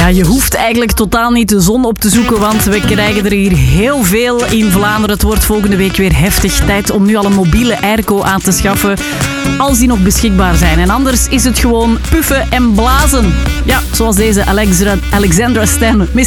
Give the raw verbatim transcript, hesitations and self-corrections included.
je hoeft eigenlijk totaal niet de zon op te zoeken, want we krijgen er hier heel veel in Vlaanderen. Het wordt volgende week weer heftig. Tijd om nu al een mobiele airco aan te schaffen, als die nog beschikbaar zijn. En anders is het gewoon puffen en blazen. Ja, zoals deze Alexandra, Alexandra Stan, mister